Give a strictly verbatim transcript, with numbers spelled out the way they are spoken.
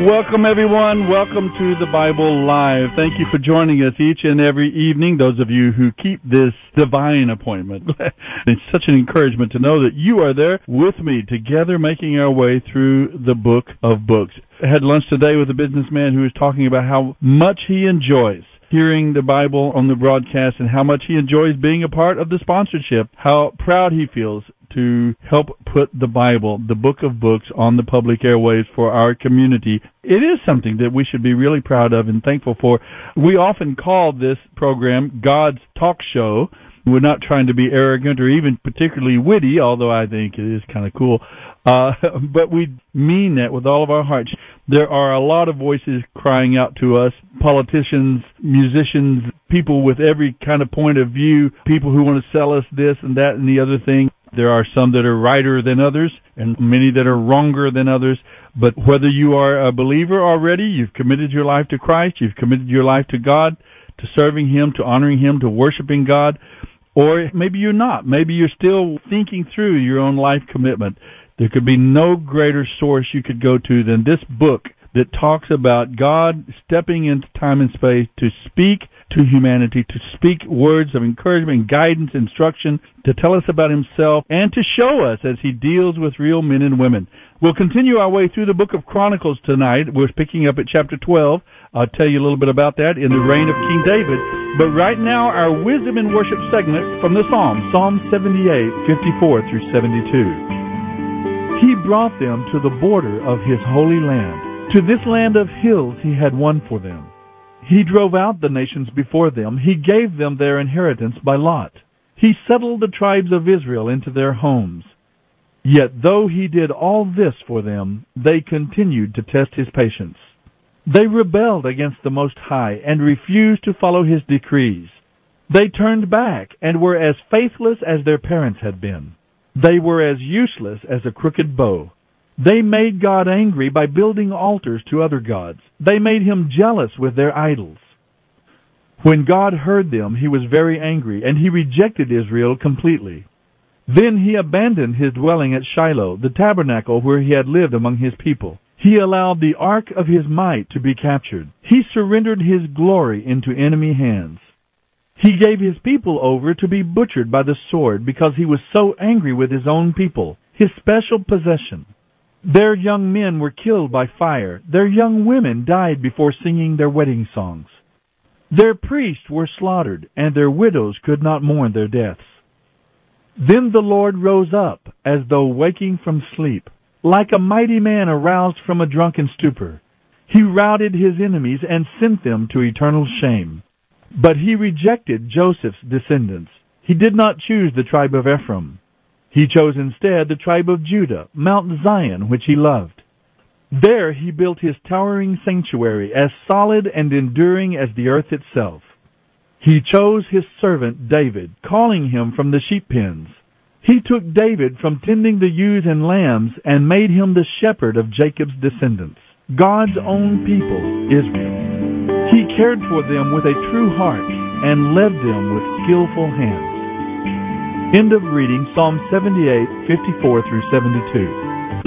Welcome, everyone. Welcome to the Bible Live. Thank you for joining us each and every evening, those of you who keep this divine appointment. It's such an encouragement to know that you are there with me, together making our way through the book of books. I had lunch today with a businessman who was talking about how much he enjoys hearing the Bible on the broadcast and how much he enjoys being a part of the sponsorship, how proud he feels to help put the Bible, the book of books, on the public airwaves for our community. It is something that we should be really proud of and thankful for. We often call this program God's Talk Show. We're not trying to be arrogant or even particularly witty, although I think it is kind of cool. Uh, but we mean that with all of our hearts. There are a lot of voices crying out to us, politicians, musicians, people with every kind of point of view, people who want to sell us this and that and the other thing. There are some that are righter than others and many that are wronger than others. But whether you are a believer already, you've committed your life to Christ, you've committed your life to God, to serving Him, to honoring Him, to worshiping God, or maybe you're not. Maybe you're still thinking through your own life commitment. There could be no greater source you could go to than this book that talks about God stepping into time and space to speak to humanity, to speak words of encouragement, guidance, instruction, to tell us about Himself, and to show us as He deals with real men and women. We'll continue our way through the book of Chronicles tonight. We're picking up at chapter twelve. I'll tell you a little bit about that in the reign of King David. But right now, our Wisdom and Worship segment from the Psalm, Psalm seventy-eight, fifty-four through seventy-two. He brought them to the border of His holy land. To this land of hills He had won for them. He drove out the nations before them. He gave them their inheritance by lot. He settled the tribes of Israel into their homes. Yet though He did all this for them, they continued to test His patience. They rebelled against the Most High and refused to follow His decrees. They turned back and were as faithless as their parents had been. They were as useless as a crooked bow. They made God angry by building altars to other gods. They made Him jealous with their idols. When God heard them, He was very angry, and He rejected Israel completely. Then He abandoned His dwelling at Shiloh, the tabernacle where He had lived among His people. He allowed the ark of His might to be captured. He surrendered His glory into enemy hands. He gave His people over to be butchered by the sword because He was so angry with His own people, His special possession. Their young men were killed by fire. Their young women died before singing their wedding songs. Their priests were slaughtered, and their widows could not mourn their deaths. Then the Lord rose up, as though waking from sleep, like a mighty man aroused from a drunken stupor. He routed His enemies and sent them to eternal shame. But He rejected Joseph's descendants. He did not choose the tribe of Ephraim. He chose instead the tribe of Judah, Mount Zion, which He loved. There He built His towering sanctuary, as solid and enduring as the earth itself. He chose His servant David, calling him from the sheep pens. He took David from tending the ewes and lambs and made him the shepherd of Jacob's descendants, God's own people, Israel. He cared for them with a true heart and led them with skillful hands. End of reading Psalm seventy-eight, fifty-four through seventy-two.